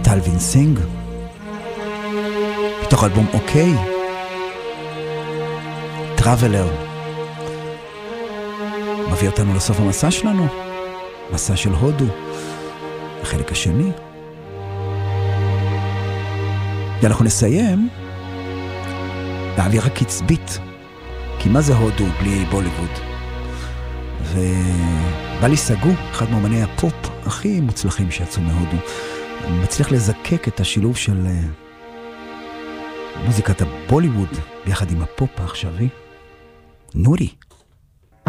טלווין סינג, מתוך אלבום אוקיי, טראבלר, מביא אותנו לסוף המסע שלנו, מסע של הודו, החלק השני. ואנחנו נסיים באווירה קצבית, כי מה זה הודו בלי בוליווד? ובלי סגו, אחד מאמני הפופ הכי מוצלחים שיצאו מהודו, מצליח לזקק את השילוב של מוזיקת הבוליווד ביחד עם הפופ העכשווי. נורי.